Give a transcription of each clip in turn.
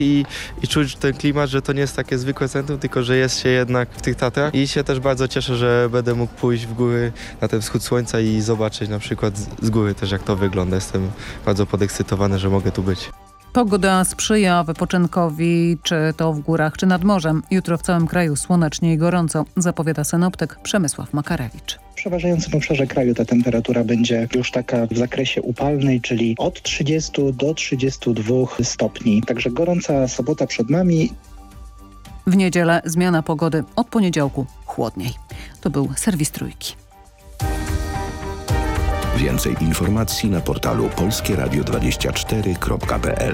i czuć ten klimat, że to nie jest takie zwykłe centrum, tylko że jest się jednak w tych Tatrach i się też bardzo cieszę, że będę mógł pójść w góry na ten wschód słońca i zobaczyć na przykład z góry też jak to wygląda. Jestem bardzo podekscytowany, że mogę tu być. Pogoda sprzyja wypoczynkowi, czy to w górach, czy nad morzem. Jutro w całym kraju słonecznie i gorąco, zapowiada synoptyk Przemysław Makarewicz. W przeważającym obszarze kraju ta temperatura będzie już taka w zakresie upalnej, czyli od 30 do 32 stopni. Także gorąca sobota przed nami. W niedzielę zmiana pogody, od poniedziałku chłodniej. To był serwis Trójki. Więcej informacji na portalu polskieradio24.pl.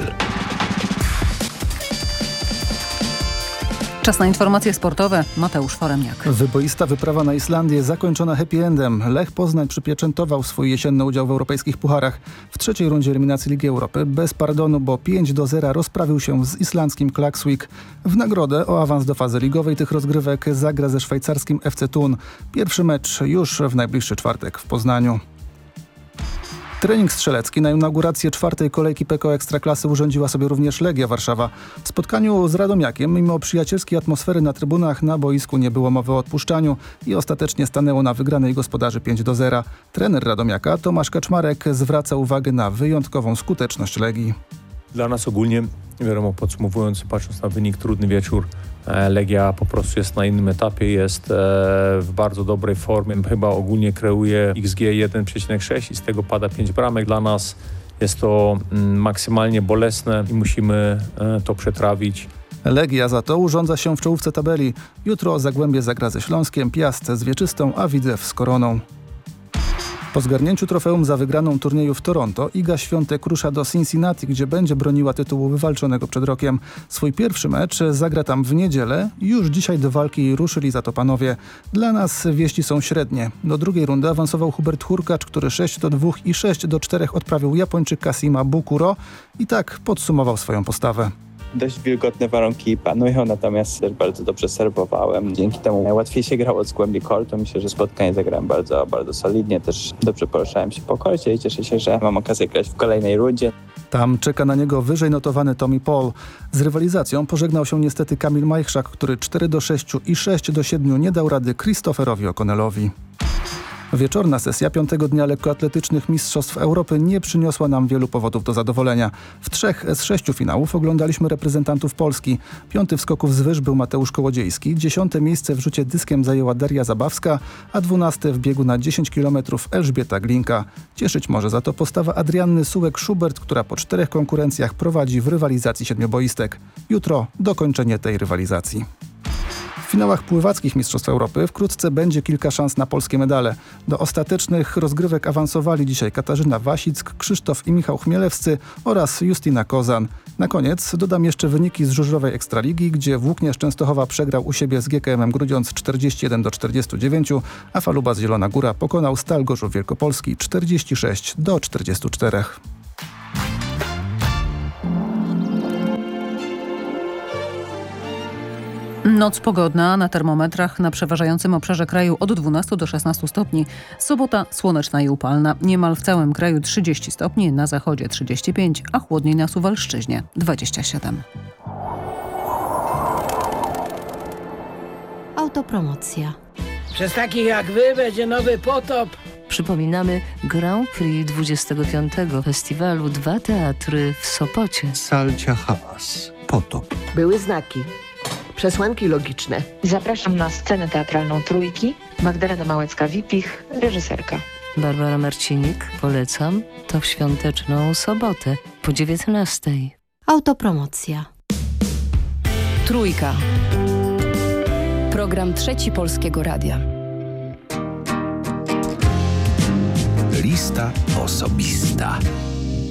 Czas na informacje sportowe. Mateusz Foremniak. Wyboista wyprawa na Islandię zakończona happy endem. Lech Poznań przypieczętował swój jesienny udział w europejskich pucharach. W trzeciej rundzie eliminacji Ligi Europy bez pardonu, bo 5-0 rozprawił się z islandzkim Klaksvík. W nagrodę o awans do fazy ligowej tych rozgrywek zagra ze szwajcarskim FC Thun. Pierwszy mecz już w najbliższy czwartek w Poznaniu. Trening strzelecki na inaugurację czwartej kolejki PKO Ekstraklasy urządziła sobie również Legia Warszawa. W spotkaniu z Radomiakiem, mimo przyjacielskiej atmosfery na trybunach, na boisku nie było mowy o odpuszczaniu i ostatecznie stanęło na wygranej gospodarzy 5-0. Trener Radomiaka, Tomasz Kaczmarek, zwraca uwagę na wyjątkową skuteczność Legii. Dla nas ogólnie, wiadomo, podsumowując, patrząc na wynik, trudny wieczór. Legia po prostu jest na innym etapie, jest w bardzo dobrej formie. Chyba ogólnie kreuje XG 1,6 i z tego pada 5 bramek. Dla nas jest to maksymalnie bolesne i musimy to przetrawić. Legia za to urządza się w czołówce tabeli. Jutro Zagłębie zagra ze Śląskiem, Piast z Wieczystą, a Widzew z Koroną. Po zgarnięciu trofeum za wygraną turnieju w Toronto Iga Świątek rusza do Cincinnati, gdzie będzie broniła tytułu wywalczonego przed rokiem. Swój pierwszy mecz zagra tam w niedzielę. Już dzisiaj do walki ruszyli za to panowie. Dla nas wieści są średnie. Do drugiej rundy awansował Hubert Hurkacz, który 6-2 i 6-4 odprawił Japończyk Kasima Bukuro i tak podsumował swoją postawę. Dość wilgotne warunki panują, natomiast też bardzo dobrze serwowałem. Dzięki temu łatwiej się grało z głębi kortu. Myślę, że spotkanie zagrałem bardzo, bardzo solidnie. Też dobrze poruszałem się po korcie i cieszę się, że mam okazję grać w kolejnej rundzie. Tam czeka na niego wyżej notowany Tommy Paul. Z rywalizacją pożegnał się niestety Kamil Majchrzak, który 4-6 i 6-7 nie dał rady Christopherowi O'Connellowi. Wieczorna sesja piątego dnia lekkoatletycznych Mistrzostw Europy nie przyniosła nam wielu powodów do zadowolenia. W 3 z 6 finałów oglądaliśmy reprezentantów Polski. 5 w skoku wzwyż był Mateusz Kołodziejski, 10 miejsce w rzucie dyskiem zajęła Daria Zabawska, a 12 w biegu na 10 km Elżbieta Glinka. Cieszyć może za to postawa Adrianny Sułek-Schubert, która po 4 konkurencjach prowadzi w rywalizacji 7 boistek. Jutro dokończenie tej rywalizacji. W finałach pływackich Mistrzostw Europy wkrótce będzie kilka szans na polskie medale. Do ostatecznych rozgrywek awansowali dzisiaj Katarzyna Wasick, Krzysztof i Michał Chmielewscy oraz Justyna Kozan. Na koniec dodam jeszcze wyniki z żużlowej Ekstraligi, gdzie Włókniarz Częstochowa przegrał u siebie z GKM-em Grudziądz 41-49, a Falubas Zielona Góra pokonał Stal Gorzów Wielkopolski 46-44. Noc pogodna na termometrach na przeważającym obszarze kraju od 12 do 16 stopni. Sobota słoneczna i upalna. Niemal w całym kraju 30 stopni, na zachodzie 35, a chłodniej na Suwalszczyźnie 27. Autopromocja. Przez takich jak wy będzie nowy potop. Przypominamy Grand Prix 25. festiwalu Dwa Teatry w Sopocie. Salcia Hałas. Potop. Były znaki. Przesłanki logiczne. Zapraszam na scenę teatralną Trójki. Magdalena Małecka-Wipich, reżyserka. Barbara Marcinik, polecam, to w świąteczną sobotę po 19. Autopromocja. Trójka. Program Trzeci Polskiego Radia. Lista osobista.